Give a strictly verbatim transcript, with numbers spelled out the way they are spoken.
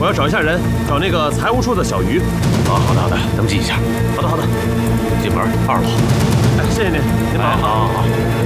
我要找一下人，找那个财务处的小于。 啊，好的好的，登记一下。 好的好的， 进门二楼。 哎，谢谢您，您忙。 好好好。